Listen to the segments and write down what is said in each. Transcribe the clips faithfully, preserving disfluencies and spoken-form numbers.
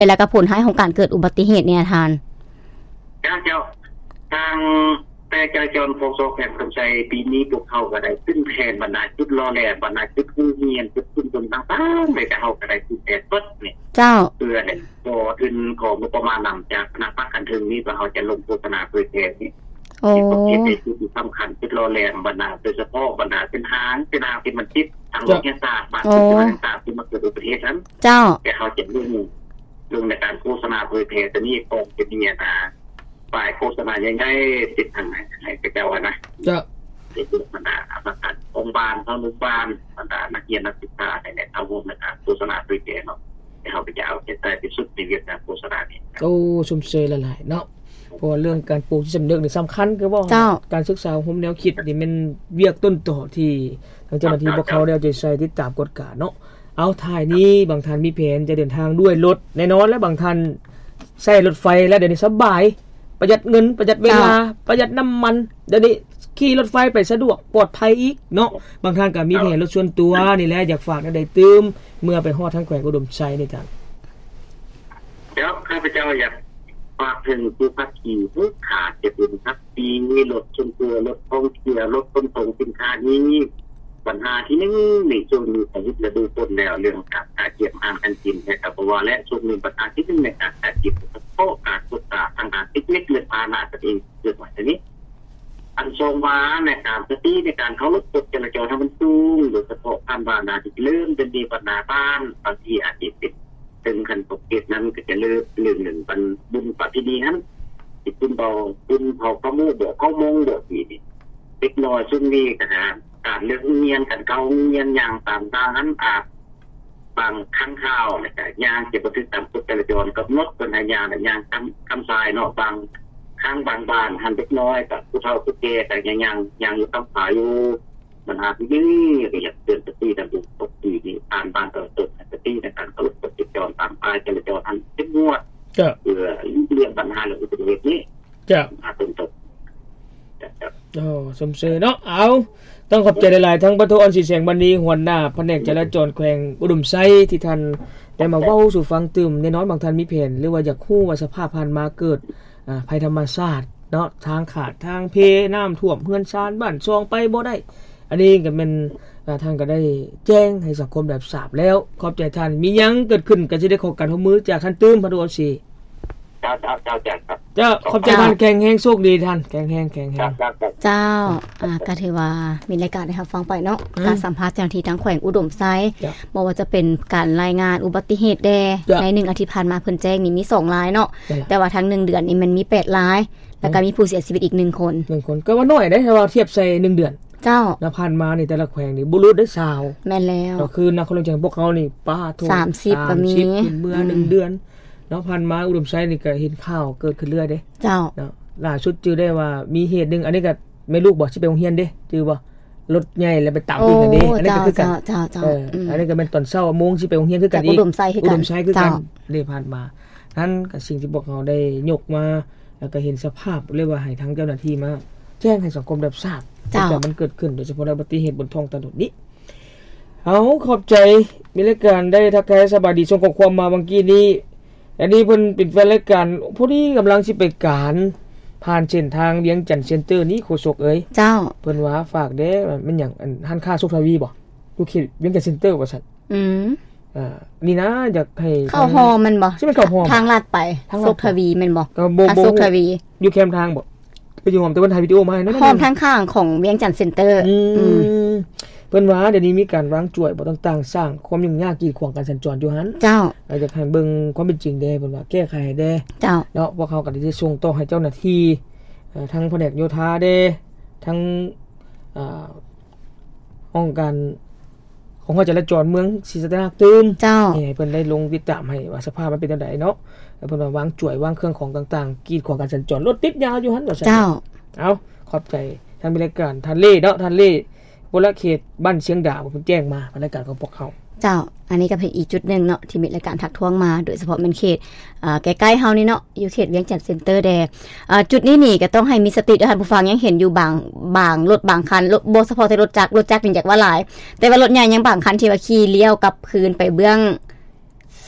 แล้วก็ผลให้ของการเกิดอุบัติเหตุเนี่ยทานเจ้าเจ้าทางแต่จราจรโคโซแห่งคำใจปีนี้พวกเขาก็ได้ขึ้นแทนบรรดาจุดรอแลบรรดาจุดผู้เฮียนจุดขึ้นบนต่างๆเลยแต่เขาก็ได้ขึ้นแทนปุ๊บเนี่ยเจ้าเพื่อเนี่ยพอขึ้นของประมาณนำจากคณะพักการเมืองนี้ว่าเขาจะลงโฆษณาเผยแพร่นี่โอ้ที่เป็นจุดสำคัญจุดรอแลบรรดาโดยเฉพาะบรรดาเป็นทางเป็นทางที่มันติดทางรถยนต์ศาสตร์บางจุดต่างๆที่มันเกิดอุบัติเหตุนั้นเจ้าแต่เขาจะเรื่องเรื่องในการโฆษณาเผยแพร่แต่นี่กองจะมีนะฝ่ายโฆษณายังไงติดทางไหนให้ไปเจ้านะจะติดบรรดาอาสาสมัครองค์บาลเขานุบาลบรรดานักเรียนนักศึกษาในในเอาวงในการโฆษณาเผยแพร่เนาะให้เขาไปจะเอาแต่ที่สุดในเรื่องการโฆษณานี่โอ้ชุ่มเชยหลายๆเนาะเพราะเรื่องการปลูกที่สำนึกนี่สำคัญคือว่าการศึกษาผมแนวคิดนี่มันเวียกต้นต่อที่ทางเจ้าหน้าที่พวกเขาได้เอาใจใส่ติดตามกฎกาเนาะเอาท้ายนี้บางท่านมีแผนจะเดินทางด้วยรถแน่นอนและบางท่านใช้รถไฟแล้วเดี๋ยวนี้สบายประหยัดเงินประหยัดเวลาประหยัดน้ำมันเดี๋ยวนี้ขี่รถไฟไปสะดวกปลอดภัยอีกเนาะบางท่านก็มีแผนรถส่วนตัวนี่แหละอยากฝากได้ตืมเมื่อไปฮอดทางแขวงอุดมชัยนี่ท่านเดี๋ยวข้าพเจ้าอยากฝากถึงผู้ขับขี่ผู้ขาดจะเป็นทักซีรถส่วนตัวรถท่องเที่ยวรถขนส่งสินค้านี้ปัญหาที่หนึ่งในช่วงนี้ของยุคฤดูฝนแล้วเรื่องการการเก็บอ่างกันกินแต่กับว่าและช่วงนี้ปัญหาที่หนึ่งในการการเก็บโต๊ะการตรวจตาทางการเทคนิคเรื่องพาหนะตัวเองเกิดมาทีนี้อันทรงมาในการสติในการเขาลดกฎจราจรทางมันสูงโดยเฉพาะการบานาที่เริ่มจะมีปัญหาบ้านบางทีอาจจะเป็นถึงขั้นตกเกตนั้นก็จะเลือกเรื่องหนึ่งเป็นบุญปฏิดีนั้นติดบุญเบาบุญเผาข้าวมูบอกข้าวมงบอกดีนี่เล็กน้อยซึ่งนี่นะฮะการเลือกเงียนกันเกาเงียนอย่างตามตานั้นอาจบางข้างข้าวนะจ๊ะยางเก็บบันทึกตามกฎจราจรกับนกเป็นยางแต่ยางคำคำทรายเนาะบางข้างบางบ้านหันเล็กน้อยกับผู้เฒ่าผู้แก่แต่ยังยังยังอยู่ต้องขายอยู่ปัญหาที่นี่ก็อยากเตือนสติดังดูตกตีนี่อ่านบ้านต่อตกสติในการกำหนดกฎจราจรตามป้ายจราจรอันเข้มงวดเพื่อเลี่ยงปัญหาเรื่องอุบัติเหตุนี้จะอาเป็นตกโอ้สมเสยเนาะเอาต้องขอบใจหลายๆทั้งปทุอันสีแสงบันนี้หัวหน้าแผนกจราจรแขวงอุดมไซที่ท่านได้มาเว้าสู่ฟังตื่มน้อยๆบางท่านมีแผนหรือว่าอยากฮู้ว่าสภาพผ่านมาเกิดอ่าภัยธรรมชาติเนาะทางขาดทางเพน้ำท่วมเฮือนชานบ้านซองไปบ่ได้อันนี้ก็เป็นท่านก็ได้แจ้งให้สังคมแบบทราบแล้วขอบใจท่านมีหยังเกิดขึ้นก็จะได้ขอการร่วมมือจากท่านตื่มปทุอันสีเจ้าเจ้าเจ้าจ้ครับเจ้าขอบใจท่านแข็งแรงโชคดีท่านแข็งแรงแข็งแรงเจ้าอ่าก็ถือว่ามีรายการให้รับฟังไปเนาะการสัมภาษณ์เจ้าหน้าที่ทั้งแขวงอุดมไซบ่ว่าจะเป็นการรายงานอุบัติเหตุแดในหนึ่งอาทิตย์ผ่านมาเพิ่นแจ้งนี่มีสองรายเนาะแต่ว่าทั้งหนึ่งเดือนนี่มันมีแปดรายแล้วก็มีผู้เสียชีวิตอีกหนึ่งคนหนึ่งคนก็ว่าน้อยเด้ถ้าเราเทียบใส่หนึ่งเดือนเจ้าแล้วผ่านมานี่แต่ละแขวงนี่บ่รู้ได้ซาวแม่นแล้วก็คือนักคนจังพวกเขานี่ป้าทุกสามสิบก็มีเมื่อหนึ่งเดือนเนาะผ่านมาอุดมไซนี่ก็เห็นข่าวเกิดขึ้นเรื่อยเด้เจ้าเนาะล่าสุดจื้อได้ว่ามีเหตุนึงอันนี้ก็แม่ลูกบ่สิไปโรงเรียนเด้จื้อบ่รถใหญ่แล้วไปตามอีกอันนี้อันนี้ก็คือกันเอออันนี้ก็เป็นตอนเช้าโมงสิไปโรงเรียนคือกันอีกอุดมไซคือกันอุดมไซคือกันได้ผ่านมานั้นก็สิ่งที่พวกเราได้ยกมาแล้วก็เห็นสภาพเรียกว่าให้ทางเจ้าหน้าที่มาแจ้งให้สังคมรับทราบว่ามันเกิดขึ้นโดยเฉพาะอุบัติเหตุบนท้องถนนนี้เอาขอบใจมีรายการได้ทักทายสบายดีส่งข้อความมาเมื่อกี้นี้อันนี้เพิ่นเป็นแฟนรายการพอดีกำลังสิไปการผ่านเส้นทางเวียงจันทน์เซ็นเตอร์นี้โคศกเอ้ยเจ้าเพิ่นว่าฝากเด้มันหยังอันหันค่าสุขทวีบ่อยู่เขตเวียงจันทน์เซ็นเตอร์ว่าซั่นอืมอ่านี่นะอยากให้เข้าฮอมันบ่สิมันเข้าฮอทางลาดไปสุขทวีแม่นบ่ทางสุขทวีอยู่แคมทางบ่ไปอยู่หอมแต่วันถ่ายวิดีโอมาให้นั่นหอมทางข้างของเวียงจันทน์เซ็นเตอร์อืมเพิ่นว่าเดี๋ยวนี้มีการวางจ่วยบ่ต่างๆสร้างความยุ่งยากกีดขวางการสัญจรอยู่หั่นเจ้าอยากจะให้เบิ่งความเป็นจริงแด้เพิ่นว่าแก้ไขให้แด้เจ้าเนาะพวกเขาก็ได้ส่งต่อให้เจ้าหน้าที่เอ่อทั้งแผนกโยธาแด้ทั้งอ่าห้องการของจราจรเมืองศรีสะเกษตื่มเจ้าให้เพิ่นได้ลงติดตามให้ว่าสภาพมันเป็นจังไดเนาะแล้วเพิ่นว่าวางจ่วยวางเครื่องของต่างๆกีดขวางการสัญจรรถติดยาวอยู่หั่นว่าซั่นเจ้าเอาขอบใจทางบริการทันเล่เนาะทันเล่บริเขตบ้านเชียงดาวเพิ่นแจ้งมาบริการของพวกเขาเจ้าอันนี้ก็เป็นอีกจุดนึงเนาะที่มีรายการทักท้วงมาโดยเฉพาะเป็นเขตอ่าใกล้ๆเฮานี่เนาะอยู่เขตเวียงจันทน์เซ็นเตอร์แดอ่าจุดนี้นี่ก็ต้องให้มีสติท่านผู้ฟังยังเห็นอยู่บางบางรถบางคันรถบ่เฉพาะแต่รถจักรรถจักรนี่จักว่าหลายแต่ว่ารถใหญ่ยังบางคันที่ว่าขี่เลี้ยวกลับคืนไปเบื้อง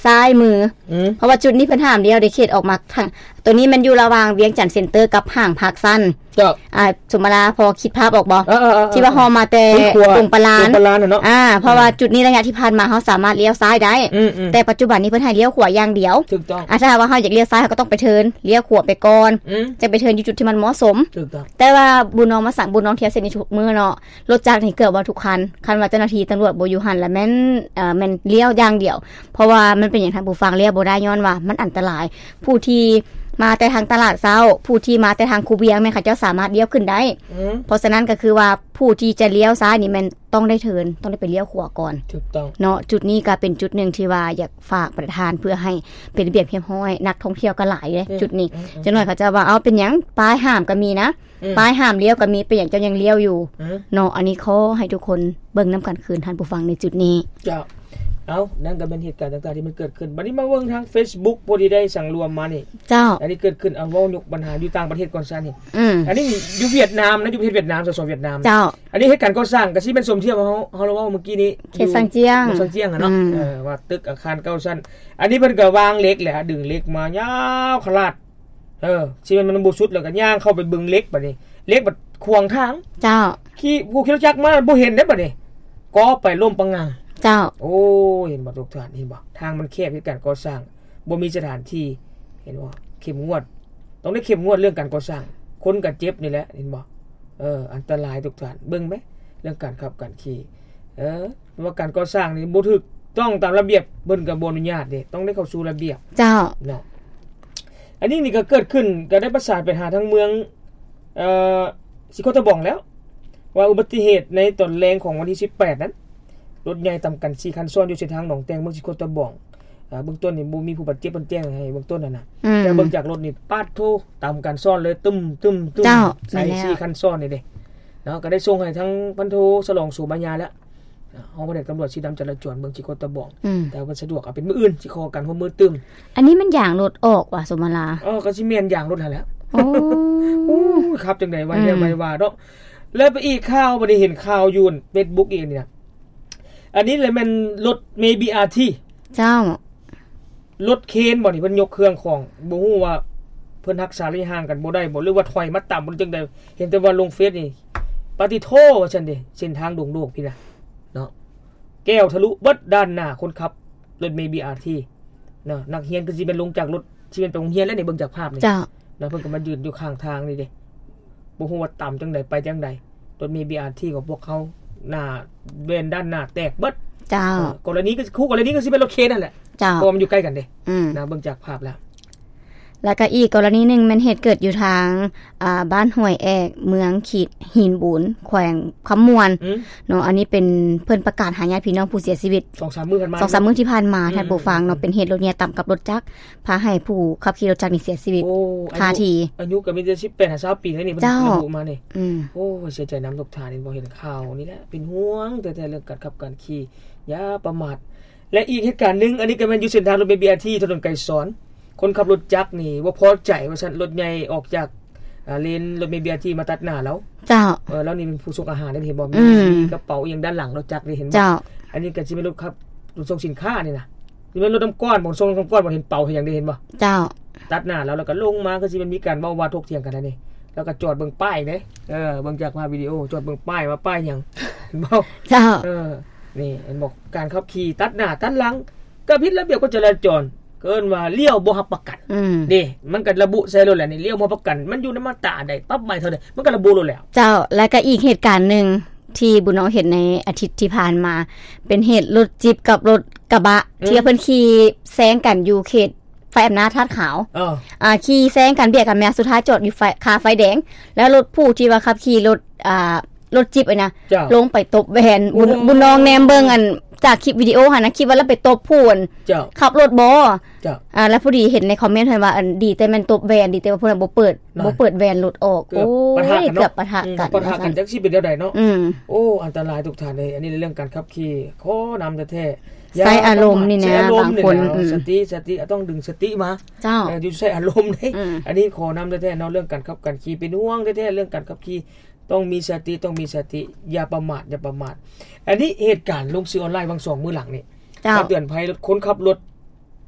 ซ้ายมือเพราะว่าจุดนี้เพิ่นห้ามเดียวได้เขตออกมาทางตัวนี้มันอยู่ระหว่างเวียงจันทน์เซ็นเตอร์กับห้างภาคสั้นจ้ะอ่าสมราพอคิดภาพออกบ่ที่ว่าฮอมาแต่ตรงปลานอ่าเพราะว่าจุดนี้ระยะที่ผ่านมาเฮาสามารถเลี้ยวซ้ายได้แต่ปัจจุบันนี้เพิ่นให้เลี้ยวขวาอย่างเดียวถูกต้องอ่าถ้าว่าเฮาอยากเลี้ยวซ้ายเฮาก็ต้องไปเทิร์นเลี้ยวขวาไปก่อนจะไปเทิร์นอยู่จุดที่มันเหมาะสมถูกต้องแต่ว่าบุญน้องมาสั่งบุญน้องเที่ยวเส้นนี้ทุกมื้อเนาะรถจักรนี่เกือบว่าทุกคันคันว่าเจ้าหน้าที่ตำรวจบ่อยู่หั่นแล้วแม่นเอ่อแม่นเลี้ยวอย่างเดียวเพราะว่ามันเป็นอย่างท่านผู้ฟังเลี้ยวบ่ได้ย้อนว่ามันอันตรายผู้ที่มาแต่ทางตลาดเช้าผู้ที่มาแต่ทางคูเบียงแม่นเขาเจ้าสามารถเลี้ยวขึ้นได้เพราะฉะนั้นก็คือว่าผู้ที่จะเลี้ยวซ้ายนี่มันต้องได้เทิร์นต้องได้ไปเลี้ยวขวาก่อนถูกต้องเนาะจุดนี้ก็เป็นจุดนึงที่ว่าอยากฝากประธานเพื่อให้เป็นระเบียบเรียบร้อยนักท่องเที่ยวก็หลายเลยจุดนี้จังหน่อยเขาจะว่าเอาเป็นหยังป้ายห้ามก็มีนะป้ายห้ามเลี้ยวก็มีเป็นอย่างเจ้ายังเลี้ยวอยู่เนาะอันนี้ขอให้ทุกคนเบิ่งนำกันคืนท่านผู้ฟังในจุดนี้จ้ะเอานั่นก็เป็นเหตุการณ์ต่างๆที่มันเกิดขึ้นบัดนี้มาเบิ่งทาง Facebook พอดีได้สั่งรวมมานี่เจ้าอันนี้เกิดขึ้นเอาเว้ายกปัญหาอยู่ต่างประเทศก่อนซะนี่อืออันนี้อยู่เวียดนามนะอยู่ประเทศเวียดนามสสเวียดนามเจ้าอันนี้เหตุการณ์ก่อสร้างก็สิเป็นสมเทียบเฮาเฮาเว้าเมื่อกี้นี้เขตซังเจียงซังเจียงอ่ะเนาะเออว่าตึกอาคารเก้าชั้นอันนี้เพิ่นก็วางเหล็กแหละดึงเหล็กมายาวขลาดเออสิมันบ่สุดแล้วก็ย่างเข้าไปบึงเหล็กบัดนี้เหล็กบัดขวางทางเจ้าขี่ผู้ขี่รถจักรมาบ่เห็นเด้บัดนี้ก็ไปล้มปังงังเจ้าโอ้เห็นบ่ทุกท่านเห็นบ่ทางมันแคบในการก่อสร้างบ่มีสถานที่เห็นบ่เข้มงวดต้องได้เข้มงวดเรื่องการก่อสร้างคนก็เจ็บนี่แหละเห็นบ่เอออันตรายทุกท่านเบิ่งมั้ยเรื่องการขับการขี่เออว่าการก่อสร้างนี่บ่ถูกต้องตามระเบียบเพิ่นก็บ่อนุญาตเด้ต้องได้เข้าสู่ระเบียบเจ้าเนาะอันนี้นี่ก็เกิดขึ้นก็ได้ประสานไปหาทางเมืองเอ่อสิโคตะบ่องแล้วว่าอุบัติเหตุในตอนแรงของวันที่สิบแปดนั้นรถใหญ่ต่ำกันสี่คันซ้อนอยู่เส้นทางหนองแตงเมืองสิโคตะบ่องอ่าเบื้องต้นนี่บ่มีผู้บาดเจ็บเพิ่นแจ้งให้เบื้องต้นนั่นน่ะแต่เบิ่งจากรถนี่ปาดโทต่ำกันซ้อนเลยตึ้มตึ้มตึ้มใส่สี่คันซ้อนนี่เด้เนาะก็ได้ส่งให้ทั้งพันโทสลองสู่บรรยาแล้วเฮาบ่ได้ตำรวจสีดำจราจรเมืองสิโคตะบ่องแต่ว่าสะดวกเอาเป็นมื้ออื่นสิขอกันหัวมือตึ้มอันนี้มันอย่างรถออกว่ะสมราอ๋อก็สิแม่นอย่างรถหั่นแหละโอ้ครับจังได๋ว่าแน่ไว้ว่าเนาะแล้วไปอีกข่าวบ่ได้เห็นข่าวอยู่ Facebook อีกนี่นะอันนี้เลยมันรถเม บี อาร์ ทีเจ้ารถเคนบ่นี่เพิ่นยกเครื่องของบ่ฮู้ว่าเพิ่นรักษาระยะห่างกันบ่ได้บ่หรือว่าถอยมาต่ำบ่จังได๋เห็นแต่ว่าลงเฟซนี่ปฏิโทว่าซั่นเด้เส้นทางโด่งๆพี่นะเนาะแก้วทะลุเบิดด้านหน้าคนขับรถเม บี อาร์ ที เนาะนักเรียนก็สิเป็นลงจากรถสิเป็นไปโรงเรียนแล้วนี่เบิ่งจากภาพนี่เจ้าเนาะเพิ่นก็มายืนอยู่ข้างทางนี่เด้บ่ฮู้ว่าต่ำจังได๋ไปจังได๋รถเม บี อาร์ ที ของพวกเขาหน้าเว้นด้านหน้าแตกเบิดเจ้ากรณีก็คู่กรณีก็สิเป็นรถเคนนั่นแหละเจ้าเพราะมันอยู่ใกล้กันเด้นะเบิ่งจากภาพแล้วแล้วก็อีกกรณีนึงมันเหตุเกิดอยู่ทางอ่าบ้านห้วยแอกเมืองขีดหินบุญแขวงคำมวนเนาะอันนี้เป็นเพิ่นประกาศหาญาติพี่น้องผู้เสียชีวิตสองสาม มื้อผ่านมาสองสาม มื้อที่ผ่านมาท่านผู้ฟังเนาะเป็นเหตุรถเนี่ยต่ำกับรถจักรพาให้ผู้ขับขี่รถจักรนี่เสียชีวิตคาทีอายุก็มีแต่สิบแปด ห้าสิบปีแล้วนี่เพิ่นระบุมานี่โอ้เสียใจน้ำตกทานนี่บ่เห็นข่าวนี่แหละเป็นห่วงแต่แต่เรื่องการขับการขี่อย่าประมาทและอีกเหตุการณ์นึงอันนี้ก็แม่นอยู่เส้นทางรถ บี อาร์ ที ถนนไกรสอนคนขับรถจักรนี่บ่พอใจว่าซั่นรถใหญ่ออกจากอ่าเลนรถเมล์ บี อาร์ ที มาตัดหน้าแล้วเจ้าเออแล้วนี่เป็นผู้ส่งอาหารได้เห็นบ่มีกระเป๋าอีหยังด้านหลังรถจักรได้เห็นบ่อันนี้ก็สิเป็นรถขับรถส่งสินค้านี่นะสิเป็นรถน้ำก้อนบ่ส่งน้ำก้อนบ่เห็นเป๋าเห็นหยังได้เห็นบ่เจ้าตัดหน้าแล้วแล้วก็ลงมาก็สิมันมีการเว้าว่าถกเถียงกันนั่นนี่แล้วก็จอดเบิ่งป้ายเด้เออเบิ่งจากภาพวิดีโอจอดเบิ่งป้ายว่าป้ายหยังเห็นบ่เจ้าเออนี่เห็นบ่การขับขี่ตัดหน้าตัดหลังก็ผิดระเบียบกฎจราจรเกินว่าเลี้ยวบ่รับประกันเด้มันก็ระบุใส่รถแล้วนี่เลี้ยวบ่รับประกันมันอยู่ในมาตราใดปรับใหม่เท่าใดมันก็ระบุรถแล้วเจ้าแล้วก็อีกเหตุการณ์นึงที่บุญน้องเห็นในอาทิตย์ที่ผ่านมาเป็นเหตุรถจิ๊บกับรถกระบะที่เพิ่นขี่แซงกันอยู่เขตไฟอำนาจธาตุขาวอ๋ออ่าขี่แซงกันเบียดกันแม้สุดท้ายจอดอยู่ไฟคาไฟแดงแล้วรถผู้ที่ว่าขับขี่รถอ่ารถจิ๊บไอ้นะลงไปตบแวนบุญบุญน้องแนมเบิ่งอันจากคลิปวิดีโอหั่นนะคิดว่าเราไปตบผู้อันขับรถบ่จ้ะอ่าแล้วพอดีเห็นในคอมเมนต์เห็นว่าอันดีแต่มันตบแวนดีแต่ว่าเพิ่นบ่เปิดบ่เปิดแวนรถออกโอ้ยเกือบปะทะกันปะทะกันจักสิเป็นจังได๋เนาะอือโอ้อันตรายทุกท่านเลยอันนี้เรื่องการขับขี่ขอนำแท้ๆใช้อารมณ์นี่นะบางคนสติสติต้องดึงสติมาเจ้าอยู่ใช้อารมณ์เด้อันนี้ขอนำแท้ๆเนาะเรื่องการขับการขี่เป็นห่วงแท้ๆเรื่องการขับขี่ต้องมีสติต้องมีสติอย่าประมาทอย่าประมาทอันนี้เหตุการณ์ลงสื่อออนไลน์บางสองมื้อหลังนี่เตือนภัยคนขับรถ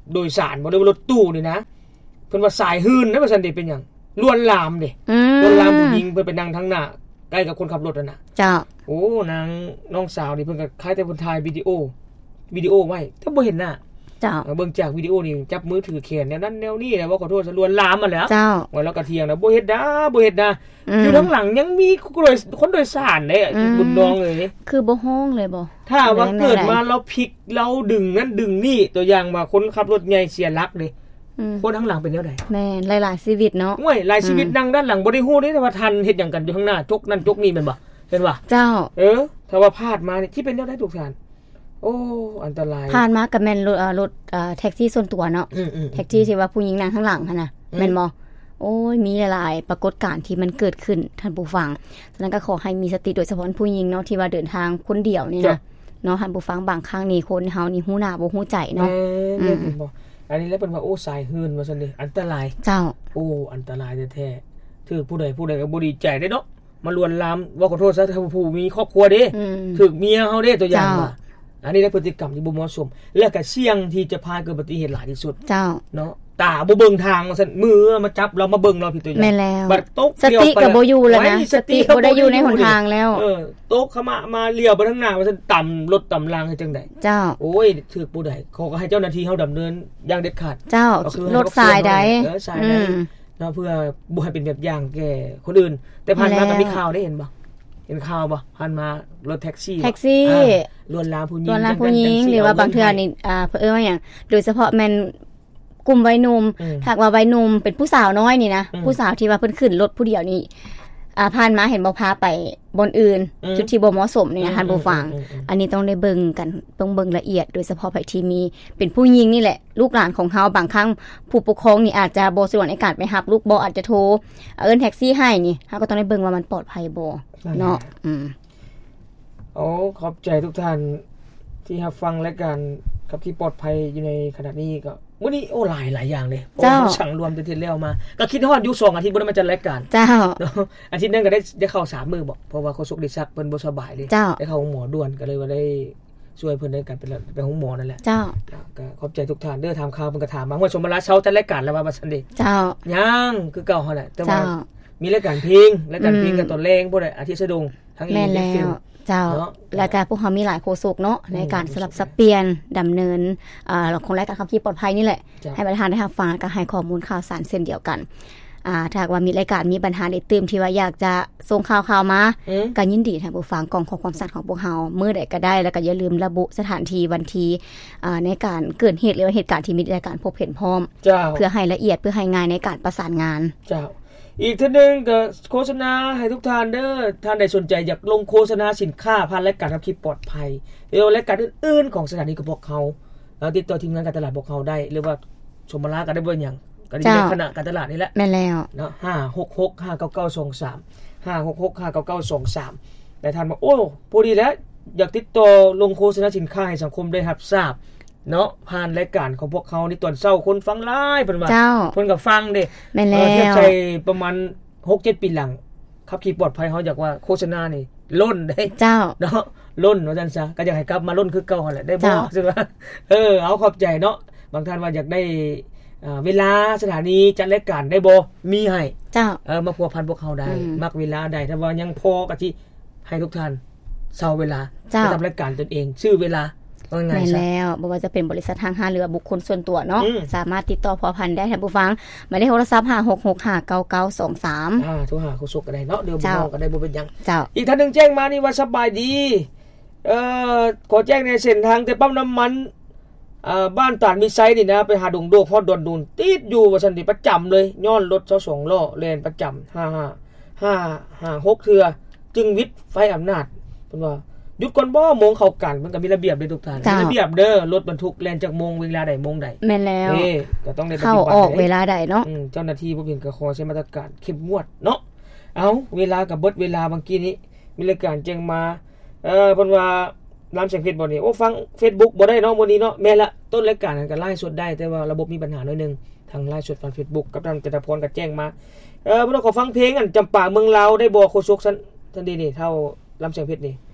โดยสารบ่ได้ว่ารถตู้นี่นะเพิ่นว่าสายหื่นนะว่าซั่นเด้เป็นหยังลวนลามเด้ลวนลามผู้หญิงเพิ่นไปนั่งทางหน้าใกล้กับคนขับรถนั่นน่ะจ้าโอ้นางน้องสาวนี่เพิ่นก็คล้ายแต่เพิ่นถ่ายวิดีโอวิดีโอไว้แต่บ่เห็นหน้าจ้าเบิ่งจากวิดีโอนี่จับมือถือแขนแนวนั้นแนวนี้นะว่าขอโทษซะลวนลามมาแล้วเจ้าว่าแล้วก็เถียงนะบ่เฮ็ดดาบ่เฮ็ดนะอยู่ข้างหลังยังมีคนโดยสารเด้บุญน้องเอ้ยคือบ่ฮ้องเลยบ่ถ้าว่าเกิดมาเราพลิกเราดึงนั้นดึงนี่ตัวอย่างว่าคนขับรถใหญ่เสียหลักเด้คนข้างหลังเป็นแนวใดแม่นหลายๆชีวิตเนาะโอ้ยหลายชีวิตนั่งด้านหลังบ่ได้ฮู้เด้แต่ว่าทันเฮ็ดหยังกันอยู่ข้างหน้าจกนั่นจกนี่แม่นบ่เห็นบ่เจ้าเออถ้าว่าพลาดมานี่ที่เป็นแนวใดทุกท่านโอ้อันตรายผ่านมากับแม่นรถรถแท็กซี่ส่วนตัวเนาะแท็กซี่ที่ว่าผู้หญิงนั่งข้างหลังหั่นน่ะแม่นบ่โอ้ยมีหลายๆปรากฏการณ์ที่มันเกิดขึ้นท่านผู้ฟังฉะนั้นก็ขอให้มีสติโดยเฉพาะผู้หญิงเนาะที่ว่าเดินทางคนเดียวนี่นะเนาะท่านผู้ฟังบางครั้งนี่คนเฮานี่ฮู้หน้าบ่ฮู้ใจเนาะอืมบ่อันนี้แล้วเพิ่นว่าโอ้สายหื่นว่าซั่นเด้อันตรายเจ้าโอ้อันตรายแท้ๆถึกผู้ใดผู้ใดก็บ่ดีใจเด้เนาะมาลวนลามว่าขอโทษซะผู้มีครอบครัวเด้ถึกเมียเฮาเด้ตัวอย่างว่าอันนี้ได้พฤติกรรมที่บ่เหมาะสมและก็เสี่ยงที่จะพาเกิดอุบัติเหตุหลายที่สุดเจ้าเนาะตาบ่เบิ่งทางว่าซั่นมือมาจับเรามาเบิ่งเราผิดตัวอย่างแม่นแล้วบัดตกสติก็บ่อยู่แล้วนะสติบ่ได้อยู่ในหนทางแล้วเออตกเข้ามามาเลี้ยวไปทางหน้าว่าซั่นต่ำรถต่ำรางให้จังได๋เจ้าโอ้ยถึกผู้ใดเขาก็ให้เจ้าหน้าที่เฮาดำเนินอย่างเด็ดขาดเจ้ารถสายใดเออสายใดเนาะเพื่อบ่ให้เป็นแบบอย่างแก่คนอื่นแต่ผ่านมาก็มีข่าวได้เห็นบ่เห็นข่าวบ่ผ่านมารถแท็กซี่แท็กซี่ลวนลามผู้หญิงลวนลามผู้หญิงหรือว่าบางเทื่อนี่อ่าเพิ่นว่าหยังโดยเฉพาะแม่นกลุ่มวัยหนุ่มถ้าว่าวัยหนุ่มเป็นผู้สาวน้อยนี่นะผู้สาวที่ว่าเพิ่นขึ้นรถผู้เดียวนี่อ่าผ่านมาเห็นบ่พาไปบนอื่นจุดที่บ่เหมาะสมนี่นะท่านผู้ฟังอันนี้ต้องได้เบิ่งกันต้องเบิ่งละเอียดโดยเฉพาะไผที่มีเป็นผู้หญิงนี่แหละลูกหลานของเฮาบางครั้งผู้ปกครองนี่อาจจะบ่สะดวกในการไปรับลูกบ่อาจจะโทรเอิ้นแท็กซี่ให้นี่เฮาก็ต้องได้เบิ่งว่ามันปลอดภัยบ่เนาะอืมโอ้ขอบใจทุกท่านที่รับฟังรายการกับที่ปลอดภัยอยู่ในขณะนี้ก็มื้อนี้โอ้หลายหลายอย่างเลยโอ้สั่งรวมแต่ทีแล้วมาก็คิดฮอดอยู่สองอาทิตย์บ่ได้มาจัดรายการเจ้าอาทิตย์นึงก็ได้ได้เข้าสามมื้อบ่เพราะว่าโคศกดิซักเพิ่นบ่สบายเลยได้เข้าหมอด่วนก็เลยว่าได้ช่วยเพิ่นในการเป็นไปห้องหมอนั่นแหละเจ้าก็ขอบใจทุกท่านเด้อถามข่าวเพิ่นก็ถามมาว่าสมมาลาเช้าจัดรายการแล้วว่าว่าซั่นเด้เจ้ายังคือเก่าหั่นแหละแต่ว่ามีรายการเพลงรายการเพลงกันตอนแรงบ่ได้อาทิตย์สะดงทั้งอีกฟิลเจ้าและการพวกเฮามีหลายโฆษกเนาะในการสลับสับเปลี่ยนดำเนินอ่าของรายการขับขี่ปลอดภัยนี่แหละให้ประธานได้รับฟังก็ให้ข้อมูลข่าวสารเช่นเดียวกันอ่าถ้าว่ามีรายการมีปัญหาได้ตื่มที่ว่าอยากจะส่งข่าวๆมาก็ยินดีให้ผู้ฟังกองข้อความสัตย์ของพวกเฮามื้อใดก็ได้แล้วก็อย่าลืมระบุสถานที่วันที่อ่าในการเกิดเหตุหรือว่าเหตุการณ์ที่มีในการพบเห็นพร้อมเพื่อให้ละเอียดเพื่อให้ง่ายในการประสานงานเจ้าอีกทีนึงก็โฆษณาให้ทุกท่านเด้อท่านใดสนใจอยากลงโฆษณาสินค้าผ่านรายการขับขี่ปลอดภัยหรือรายการอื่นๆของสถานีกับพวกเขาแล้วติดต่อทีมงานการตลาดพวกเขาได้หรือว่าชมมาลาก็ได้เบิ่งหยังก็ได้ในคณะการตลาดนี่แหละแม่นแล้วเนาะห้า หก หก ห้า เก้า เก้า สอง สาม ห้า หก หก ห้า เก้า เก้า สอง สามแต่ท่านบอกโอ้พอดีแล้วอยากติดต่อลงโฆษณาสินค้าให้สังคมได้รับทราบเนาะผ่านรายการของพวกเขานี่ตอนเช้าคนฟังหลายเพิ่นว่าเพิ่นก็ฟังเด้แม่นแล้วเทียบใส่ประมาณหกเจ็ด ปีหลังขับขี่ปลอดภัยเฮาอยากว่าโฆษณานี่ล้นได้เจ้าเนาะล้นว่าซั่นซะก็อยากให้กลับมาล้นคือเก่าหั่นแหละได้บ่ซึ่งว่าเออเอาขอบใจเนาะบางท่านว่าอยากได้อ่าเวลาสถานีจัดรายการได้บ่มีให้เจ้าเออมาพัวพันพวกเขาได้มักเวลาได้ถ้าว่ายังพอก็สิให้ทุกท่านเซาเวลาไปทำรายการตนเองชื่อเวลาว่าไงซะแล้วบ่ว่าจะเป็นบริษัททางห้าหรือบุคคลส่วนตัวเนาะสามารถติดต่อพอพันได้ท่านผู้ฟังหมายเลขโทรศัพท์ห้า หก หก ห้า เก้า เก้า สอง สามอ่าโทรหาโฆษกก็ได้เนาะเดี๋ยวบ่น้องก็ได้บ่เป็นหยังเจ้าอีกท่านนึงแจ้งมานี่ว่าสบายดีเอ่อขอแจ้งในเส้นทางแต่ปั๊มน้ำมันอ่าบ้านตาดมีไซนี่นะไปหาดงโดกฮอดดอนดูนติดอยู่ว่าซั่นนี่ประจำเลยย้อนรถเจ้าสองล้อแล่นประจำห้า ห้า ห้า ห้า หกเทื่อจึงวิทย์ไฟอำนาจเพิ่นว่าหยุดก่อนบ่มงเข้ากันมันก็มีระเบียบเด้ทุกท่านมีระเบียบเด้อรถบรรทุกแล่นจากโมงเวลาใดโมงใดแม่นแล้วนี่ก็ต้องได้ปฏิบัติเข้าออกเวลาใดเนาะอืมเจ้าหน้าที่บ่เห็นก็ขอใช้มาตรการเข้มงวดเนาะเอาเวลาก็เบิดเวลาบางกี้นี้มีรายการแจ้งมาเอ่อเพิ่นว่าลำเสียงเพชรบ่นี่โอ้ฟัง Facebook บ่ได้เนาะมื้อนี้เนาะแม่นละต้นรายการก็ไลฟ์สดได้แต่ว่าระบบมีปัญหาหน่อยนึงทางไลฟ์สดทาง Facebook กับทางจตพรก็แจ้งมาเอ่อเพิ่นขอฟังเพลงอันจำปาเมืองลาวได้บ่โฆษกซั่นซั่นดีนี่เท่าลำเสียงเพชรนี่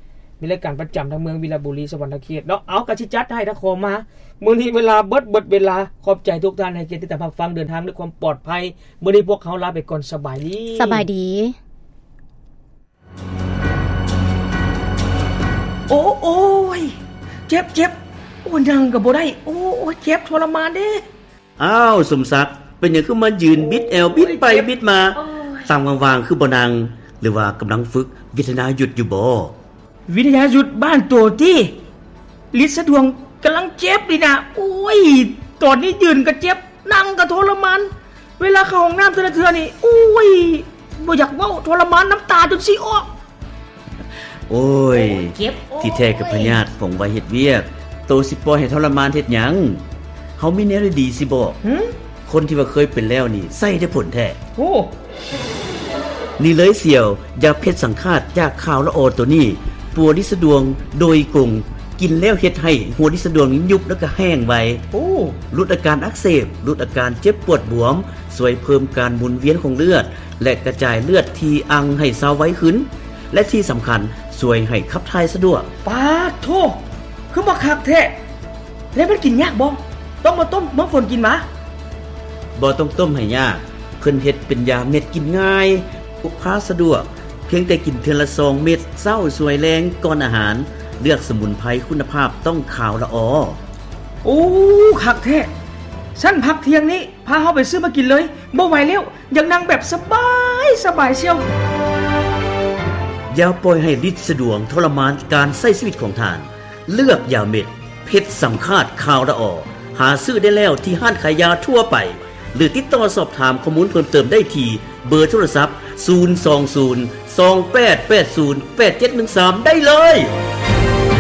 มีรายการประจำทางเมืองวิลาบุรีสวรรณเขตเนาะเอากระชิจัดให้ถ้าขอมามื้อนี้เวลาเบิดเบิดเวลาขอบใจทุกท่านให้เกียรติติดตามฟังเดินทางด้วยความปลอดภัยมื้อนี้พวกเขาลาไปก่อนสบายดีสบายดีโอ้โอ้ยเจ็บเจ็บโอ้ยังก็บ่ได้โอ้โอ้เจ็บทรมานเด้อ้าวสมศักดิ์เป็นหยังคือมายืนบิดแอวบิดไปบิดมาตามวางๆคือบ่นั่งหรือว่ากำลังฝึกวิทยายุทธอยู่บ่วิทยายุทธบ้านโตติฤทธิ์สะดวงกำลังเจ็บดินะโอ้ยตอนนี้ยืนก็เจ็บนั่งก็ทรมานเวลาเข้าห้องน้ำเทื่อๆนี่โอ้ยบ่อยากเว้าทรมานน้ำตาจนสิออกโอ้ยที่แท้กับพญาติฝงไว้เฮ็ดเวียกโตสิปล่อยให้ทรมานเฮ็ดหยังเฮามีแนวดีสิบ่คนที่ว่าเคยเป็นแล้วนี่ใส่ได้ผลแท้โอ้นี่เลยเสี่ยวยาเพชรสังฆาตยาขาวละออตัวนี้ปัวดิสะดวงโดยกงกินแล้วเฮ็ดให้หัวดิสะดวงนี้ยุบแล้วก็แห้งไวโอ้ลดอาการอักเสบลดอาการเจ็บปวดบวมช่วยเพิ่มการหมุนเวียนของเลือดและกระจายเลือดที่อังให้เซาไว้ขึ้นและที่สำคัญช่วยให้ขับถ่ายสะดวกปาโธคือบ่คักแท้แล้วมันกินยากบ่ต้องมาต้มมาฝนกินมาบ่ต้องต้มให้ยากเพิ่นเฮ็ดเป็นยาเม็ดกินง่ายพกพาสะดวกเพียงแต่กินเทื่อละสองเม็ดเช้าสวยแรงก่อนอาหารเลือกสมุนไพรคุณภาพต้องขาวละออโอ้คักแท้ชั้นพักเที่ยงนี้พาเฮาไปซื้อมากินเลยบ่ไหวแล้วอยากนั่งแบบสบายสบายเชียวอย่าปล่อยให้ฤทธิ์สะดวงทรมานการใช้ชีวิตของท่านเลือกยาเม็ดเพชรสังฆาตขาวละออหาซื้อได้แล้วที่ห้างขายยาทั่วไปหรือติดต่อสอบถามข้อมูลเพิ่มเติมได้ที่เบอร์โทรศัพท์ศูนย์ สอง ศูนย์ สอง แปด แปด ศูนย์ แปด เจ็ด หนึ่ง สามได้เลย